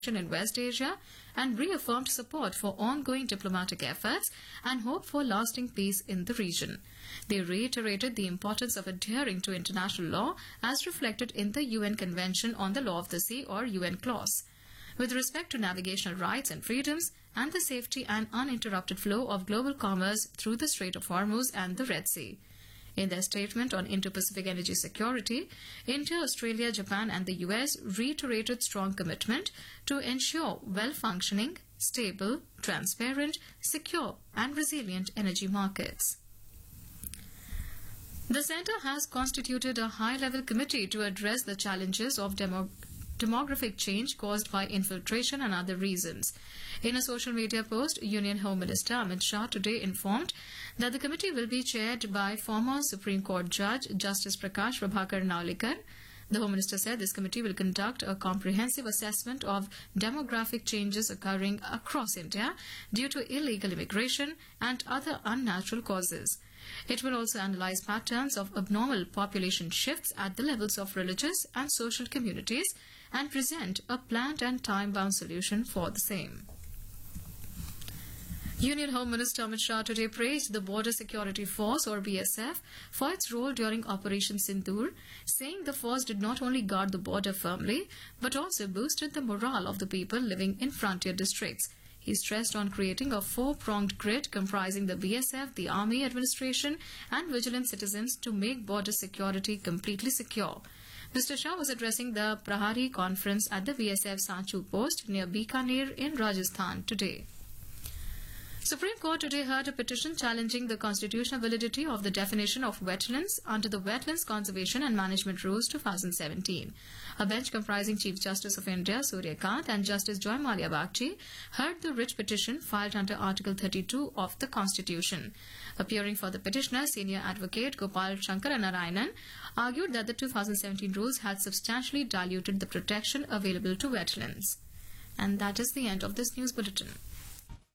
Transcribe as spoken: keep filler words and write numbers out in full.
in West Asia and reaffirmed support for ongoing diplomatic efforts and hope for lasting peace in the region. They reiterated the importance of adhering to international law as reflected in the U N Convention on the Law of the Sea or U N clause, with respect to navigational rights and freedoms and the safety and uninterrupted flow of global commerce through the Strait of Hormuz and the Red Sea. In their statement on Indo-Pacific energy security, India, Australia, Japan and the U S reiterated strong commitment to ensure well-functioning, stable, transparent, secure and resilient energy markets. The Centre has constituted a high-level committee to address the challenges of demo demographic change caused by infiltration and other reasons. In a social media post, Union Home Minister Amit Shah today informed that the committee will be chaired by former Supreme Court Judge Justice Prakash Prabhakar Naulikar. The Home Minister said this committee will conduct a comprehensive assessment of demographic changes occurring across India due to illegal immigration and other unnatural causes. It will also analyse patterns of abnormal population shifts at the levels of religious and social communities and present a planned and time-bound solution for the same. Union Home Minister Amit Shah today praised the Border Security Force or B S F for its role during Operation Sindoor, saying the force did not only guard the border firmly but also boosted the morale of the people living in frontier districts. He stressed on creating a four-pronged grid comprising the B S F, the Army Administration and vigilant citizens to make border security completely secure. Mister Shah was addressing the Prahari conference at the B S F Sanchu post near Bikaner in Rajasthan today. Supreme Court today heard a petition challenging the constitutional validity of the definition of wetlands under the Wetlands Conservation and Management Rules twenty seventeen. A bench comprising Chief Justice of India Surya Kant and Justice Joy Malia Bagchi heard the writ petition filed under Article thirty-two of the Constitution. Appearing for the petitioner, Senior Advocate Gopal Shankara Narayanan argued that the two thousand seventeen rules had substantially diluted the protection available to wetlands. And that is the end of this news bulletin.